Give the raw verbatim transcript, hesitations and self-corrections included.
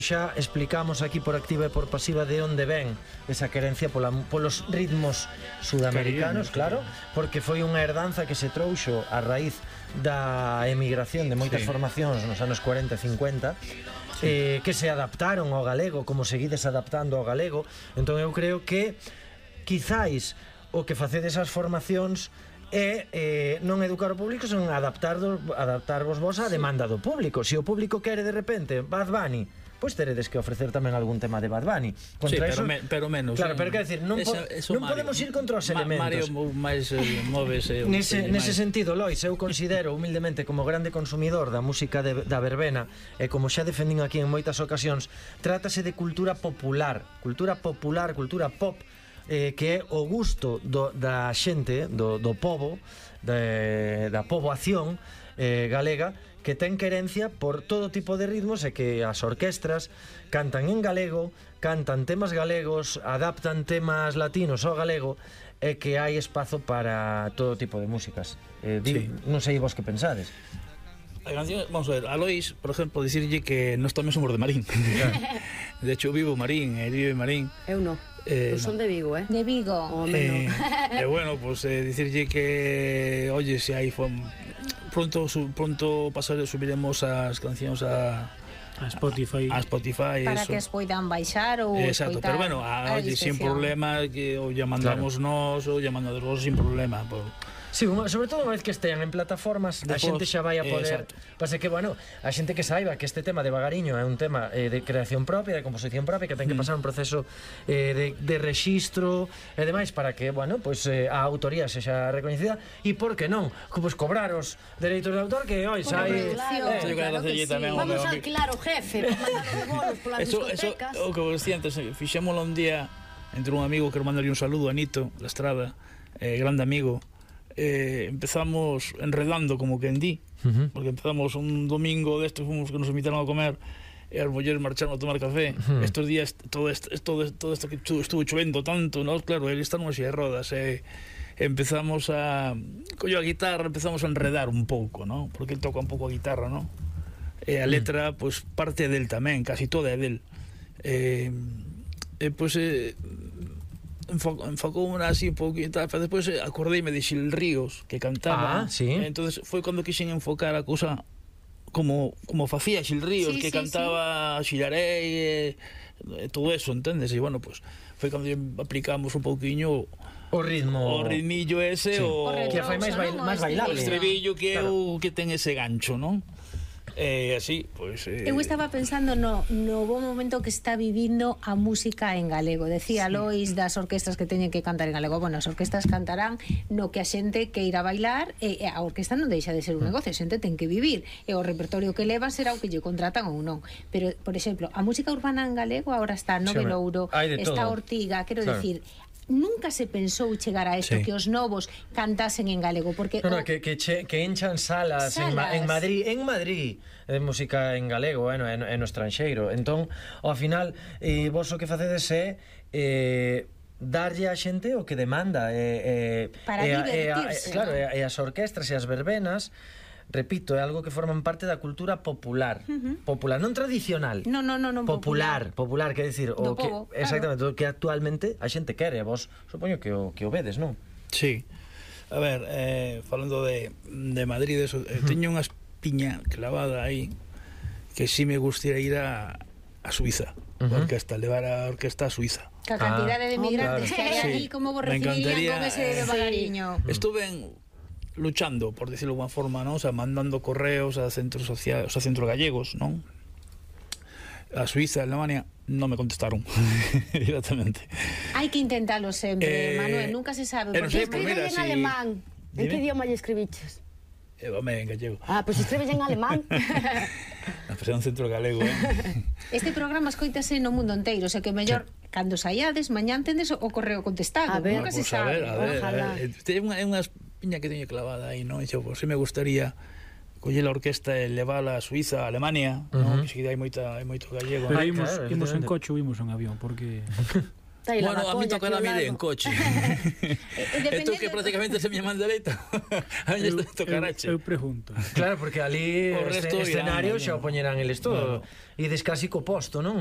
Xa explicamos aquí por activa e por pasiva de onde ven esa querencia pola, polos ritmos sudamericanos, claro, porque foi unha herdanza que se trouxo a raíz da emigración de moitas sí. formacións nos anos cuarenta e cincuenta, sí. eh, que se adaptaron ao galego, como seguides adaptando ao galego. Entón eu creo que quizáis o que facedes as formacións é eh, non educar o público, senón adaptarvos, adaptarvos vos á demanda do público. Se o público quere de repente Bad Bunny, pois teredes que ofrecer tamén algún tema de Bad Bunny. Contra sí, pero, eso, me, pero menos. Claro, eh, pero quer decir, non, esa, po, non podemos ir contra os Ma, elementos. Mario máis eh, móvese. Nese, nese sentido, Lois, eu considero humildemente como grande consumidor da música de, da verbena, e como xa defendín aquí en moitas ocasións, trátase de cultura popular, cultura popular, cultura pop, eh, que é o gusto do, da xente, do, do pobo, de, da poboación eh, galega, que ten querencia por todo tipo de ritmos e que as orquestras cantan en galego, cantan temas galegos, adaptan temas latinos ao galego, e que hai espazo para todo tipo de músicas. Eh, digo, sí. Non sei vos que pensades. A canción, vamos a ver, a Lois, por exemplo, dicirlle que nós tamén somos de Marín. Claro. De hecho, vivo Marín, ele vive Marín. Eu non. Eh, pues son de Vigo, eh? De Vigo. O menos. E eh, bueno, pues eh, dicirlle que, oye, se hai fom... pronto su, pronto pasar subiremos as cancións a a Spotify, a Spotify para eso. que as poidan baixar ou exacto, escoitar. Pero bueno, a, oye, sin problema, que o lle mandamos claro. Nós ou lle mandamos vos sin problema, por... Sí, sobre todo unha vez que estean en plataformas, a xente xa vai a poder. Pasa que, bueno, a xente que saiba que este tema de Vagariño é un tema eh, de creación propia, de composición propia, que ten que pasar un proceso eh, de, de rexistro e demais para que, bueno, pues, eh, a autoría sexa recoñecida. E por que non? Pues cobrar os dereitos de autor, que hoy sai... Claro, eh, claro que sí. Vamos a alquilar o jefe para mandar os bolos polas eso, discotecas. Eso, o que vos decía antes, fixémolo un día entre un amigo, que mandarle un saludo a Nito, la Estrada, eh, grande amigo. Eh, empezamos enredando como que en di, uh-huh. porque empezamos un domingo de estos, fuimos que nos invitaron a comer e as mulleres marcharon a tomar café. Uh-huh. Estos días todo esto, todo, todo esto que estuvo chovendo tanto, ¿no? Claro, él está nunha silla de rodas e eh, empezamos a collo a guitarra, empezamos a enredar un pouco, ¿no? Porque él toca un pouco a guitarra, ¿no? E a letra, pues parte del tamén, casi toda é del. Eh, eh, pues eh, enfocou enfocou así un pouco e tal, pero despois acordeime de Xil Ríos que cantaba. Ah, sí. Entonces foi cando quixen enfocar a cousa como como facía Xil Ríos, sí, que sí, cantaba sí. Xilarei e, e todo eso, entendes? E bueno, pues foi cando aplicamos un pouquiño o ritmo, o ritmillo ese, sí. o, o que fai máis bail, máis bailable, o estribillo que claro. o que ten ese gancho, non? E eh, así, pois pues, eh... eu estaba pensando no, no bo momento que está vivindo a música en galego. Decía sí. Lois das orquestras que teñen que cantar en galego. Bueno, as orquestras cantarán no que a xente que irá bailar, e, e a orquesta non deixa de ser un negocio, a xente ten que vivir, e o repertorio que leva será o que lle contratan ou non. Pero, por exemplo, a música urbana en galego agora está Nove Louro, está Ortiga, quero claro. decir, nunca se pensou chegar a isto, sí. que os novos cantasen en galego, porque no, no, o... que, que, che, que enchan salas, salas. En, Ma, en Madrid, en Madrid de música en galego, bueno, en, en no estranxeiro. Entón, ao final, eh, vos o que facedes é eh, darlle a xente o que demanda, eh, eh, para eh, divertirse, eh, claro, e eh, as orquestras e as verbenas, repito, é algo que forman parte da cultura popular. Uh-huh. Popular, non tradicional. No, no, no, non popular. Popular, popular, quer decir, o que povo, exactamente, claro. o que actualmente a xente quere. Vos supoño que o que o vedes, non? Sí. A ver, eh, falando de, de Madrid, eso, eh, uh-huh. teño unha espiña clavada aí que si sí me gustaría ir a, a Suiza. Uh-huh. A orquesta, levar a orquesta a Suiza. Que a cantidade ah, de migrantes claro. que hai sí. aí, como vos recibirían con ese Vagariño. Sí. Estuve luchando, por decirlo de alguna forma, ¿no? O sea, mandando correos a centros sociales, a centros gallegos, ¿no? A Suiza, a Alemania, non me contestaron directamente. Hai que intentalo sempre, eh, Manuel, nunca se sabe. Eh, no sé, escribe en si... alemán. En que idioma lle escribiches? Eh, home, en gallego. Ah, pois pues escribes en alemán. A pesar un centro galego, eh? Este programa escoítase no mundo inteiro, o sea que mellor sí. cando saiades, mañán tendes o correo contestado. A ver, nunca pues se sabe. A ver, a ver, a ver. Ten unha, unha piña que teño clavada aí, non? E xo, pues, si me gustaría coller a orquesta e levala a Suiza, a Alemania, uh-huh. non? Que si hai moita hai moito gallego. Pero imos, claro, imos en coche ou imos en avión, porque Bueno, a mí toca a mí en coche. Esto que prácticamente se me manda dereita. A mí esto tocarache. Eu pregunto. Claro, porque ali o escenario xa o poñerán eles todo. E descasi co posto, non?